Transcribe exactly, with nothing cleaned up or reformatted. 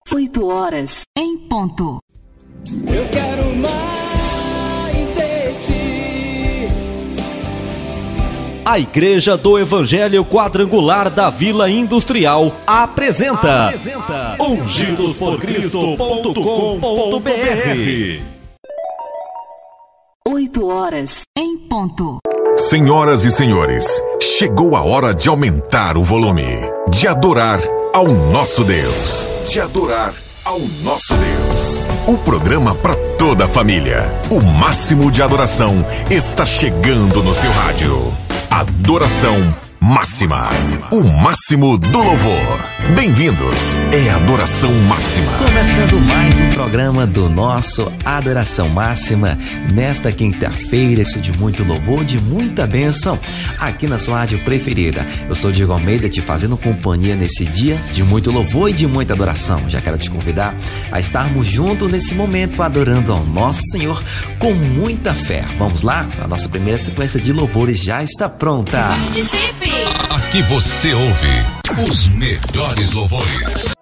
oito horas em ponto. Eu quero mais de ti. A Igreja do Evangelho Quadrangular da Vila Industrial apresenta, apresenta ungidos por cristo ponto com ponto b r. oito horas em ponto. Senhoras e senhores, chegou a hora de aumentar o volume, de adorar ao nosso Deus, de adorar ao nosso Deus. O programa para toda a família, o máximo de adoração, está chegando no seu rádio. Adoração Máxima, o máximo do louvor. Bem-vindos, é Adoração Máxima. Começando mais um programa do nosso Adoração Máxima, nesta quinta-feira, isso de muito louvor, de muita bênção, aqui na sua rádio preferida. Eu sou o Diego Almeida, te fazendo companhia nesse dia de muito louvor e de muita adoração. Já quero te convidar a estarmos juntos nesse momento, adorando ao nosso Senhor com muita fé. Vamos lá? A nossa primeira sequência de louvores já está pronta. Participe! Aqui você ouve os melhores louvores.